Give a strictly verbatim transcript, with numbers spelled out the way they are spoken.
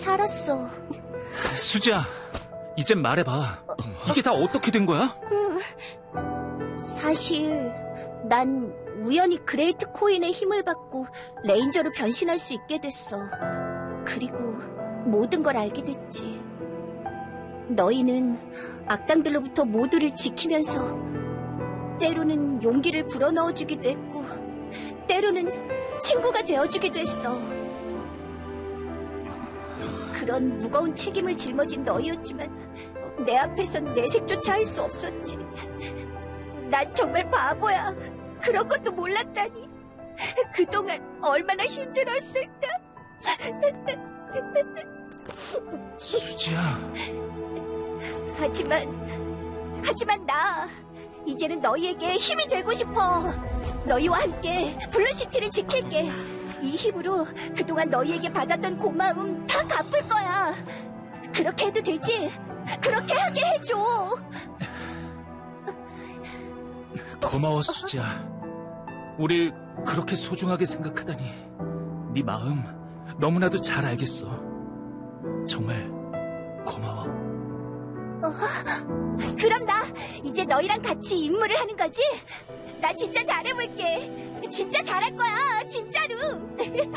살았어. 수지야, 이젠 말해봐. 이게 다 어떻게 된 거야? 사실 난 우연히 그레이트 코인의 힘을 받고 레인저로 변신할 수 있게 됐어. 그리고 모든 걸 알게 됐지. 너희는 악당들로부터 모두를 지키면서 때로는 용기를 불어넣어주기도 했고 때로는 친구가 되어주기도 했어. 그런 무거운 책임을 짊어진 너희였지만 내 앞에선 내색조차 할 수 없었지. 난 정말 바보야. 그런 것도 몰랐다니. 그동안 얼마나 힘들었을까. 수지야. 하지만 하지만 나 이제는 너희에게 힘이 되고 싶어. 너희와 함께 블루시티를 지킬게. 이 힘으로 그동안 너희에게 받았던 고마움 다 갚을 거야. 그렇게 해도 되지? 그렇게 하게 해줘. 고마워, 수지야. 우리 그렇게 소중하게 생각하다니. 네 마음 너무나도 잘 알겠어. 정말 고마워. 어, 그럼 나 이제 너희랑 같이 임무를 하는 거지? 나 진짜 잘해볼게. 진짜 잘할 거야, 진짜로.